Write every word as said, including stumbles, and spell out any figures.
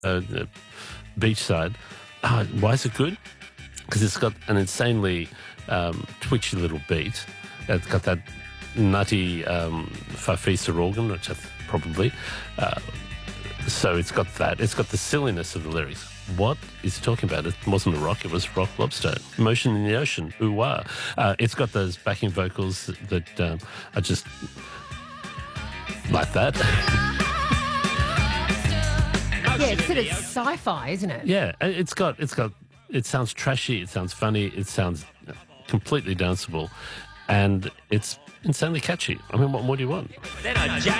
uh, uh, beachside. Uh, why is it good? Because it's got an insanely um, twitchy little beat. It's got that nutty um, Farfisa organ, which I th- probably. Uh, so it's got that. It's got the silliness of the lyrics. What is he talking about? It wasn't a rock, it was rock lobster. Motion in the ocean, ooh wah. Uh, it's got those backing vocals that, that um, are just like that. Yeah, it's sort of sci-fi, isn't it? Yeah, it's got, it's got, it sounds trashy, it sounds funny, it sounds completely danceable, and it's insanely catchy. I mean, what more do you want? Then a giant